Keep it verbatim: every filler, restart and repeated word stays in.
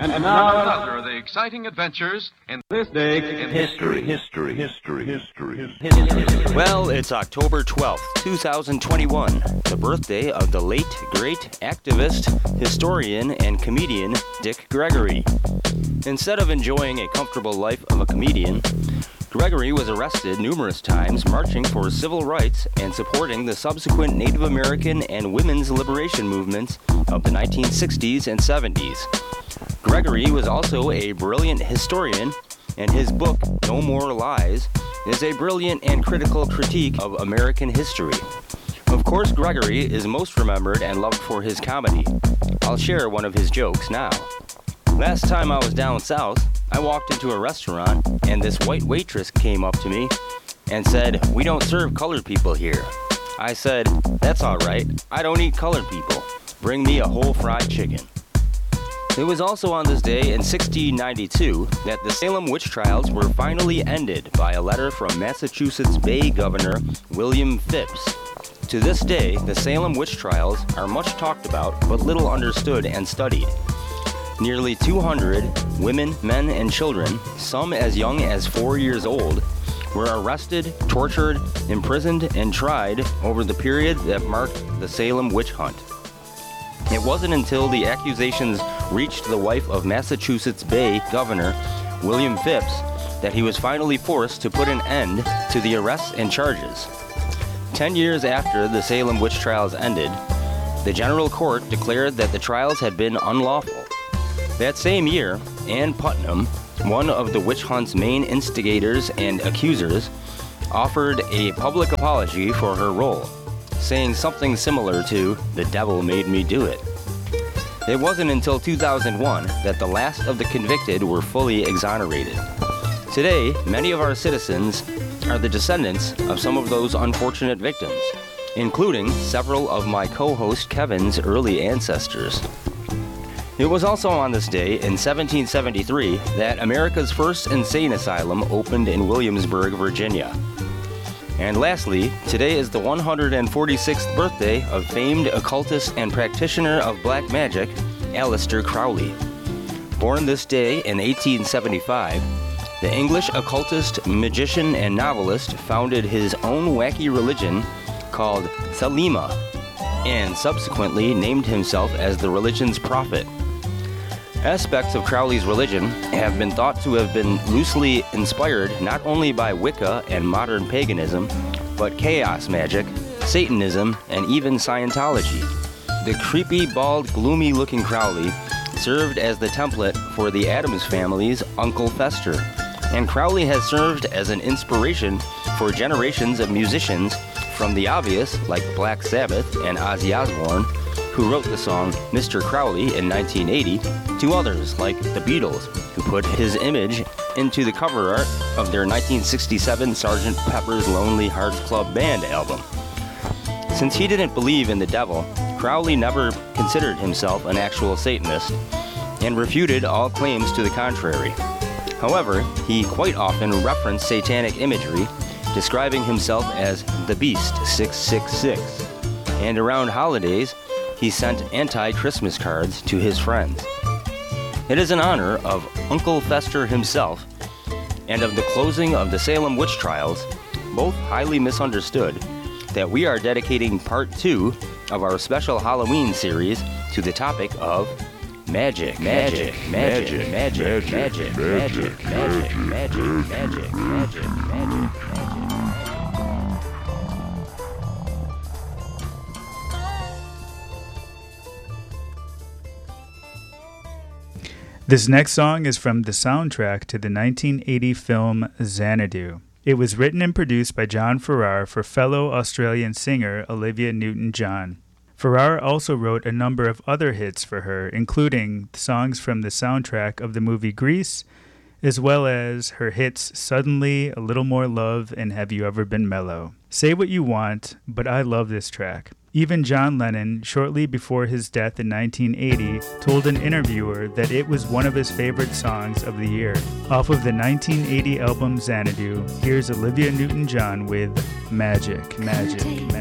And now another of the exciting adventures in this day in history. History, history, history, history. Well, it's October twelfth, twenty twenty-one, the birthday of the late, great activist, historian, and comedian Dick Gregory. Instead of enjoying a comfortable life of a comedian, Gregory was arrested numerous times marching for civil rights and supporting the subsequent Native American and women's liberation movements of the nineteen sixties and seventies. Gregory was also a brilliant historian, and his book, No More Lies, is a brilliant and critical critique of American history. Of course, Gregory is most remembered and loved for his comedy. I'll share one of his jokes now. Last time I was down south, I walked into a restaurant, and this white waitress came up to me and said, "We don't serve colored people here." I said, "That's all right. I don't eat colored people. Bring me a whole fried chicken." It was also on this day in sixteen ninety-two that the Salem witch trials were finally ended by a letter from Massachusetts Bay Governor William Phips. To this day, the Salem witch trials are much talked about but little understood and studied. Nearly two hundred women, men, and children, some as young as four years old, were arrested, tortured, imprisoned, and tried over the period that marked the Salem witch hunt. It wasn't until the accusations reached the wife of Massachusetts Bay Governor William Phips that he was finally forced to put an end to the arrests and charges. Ten years after the Salem witch trials ended, the General Court declared that the trials had been unlawful. That same year, Ann Putnam, one of the witch hunt's main instigators and accusers, offered a public apology for her role, saying something similar to, "The devil made me do it." It wasn't until two thousand one that the last of the convicted were fully exonerated. Today, many of our citizens are the descendants of some of those unfortunate victims, including several of my co-host Kevin's early ancestors. It was also on this day in seventeen seventy-three that America's first insane asylum opened in Williamsburg, Virginia. And lastly, today is the one hundred forty-sixth birthday of famed occultist and practitioner of black magic, Aleister Crowley. Born this day in eighteen seventy-five, the English occultist, magician, and novelist founded his own wacky religion called Thelema, and subsequently named himself as the religion's prophet. Aspects of Crowley's religion have been thought to have been loosely inspired not only by Wicca and modern paganism, but chaos magic, Satanism, and even Scientology. The creepy, bald, gloomy-looking Crowley served as the template for the Addams family's Uncle Fester, and Crowley has served as an inspiration for generations of musicians, from the obvious, like Black Sabbath and Ozzy Osbourne, who wrote the song Mister Crowley in nineteen eighty, to others like the Beatles, who put his image into the cover art of their nineteen sixty-seven Sergeant Pepper's Lonely Hearts Club Band album. Since he didn't believe in the devil, Crowley never considered himself an actual Satanist and refuted all claims to the contrary. However, he quite often referenced satanic imagery, describing himself as the Beast six six six, and around holidays, he sent anti-Christmas cards to his friends. It is in honor of Uncle Fester himself and of the closing of the Salem witch trials, both highly misunderstood, that we are dedicating part two of our special Halloween series to the topic of magic, magic, magic, magic, magic, magic, magic, magic, magic, magic, magic, magic. This next song is from the soundtrack to the nineteen eighty film Xanadu. It was written and produced by John Farrar for fellow Australian singer Olivia Newton-John. Farrar also wrote a number of other hits for her, including songs from the soundtrack of the movie Grease, as well as her hits Suddenly, A Little More Love, and Have You Ever Been Mellow. Say what you want, but I love this track. Even John Lennon, shortly before his death in nineteen eighty, told an interviewer that it was one of his favorite songs of the year. Off of the nineteen eighty album Xanadu, here's Olivia Newton-John with Magic, Magic, Magic.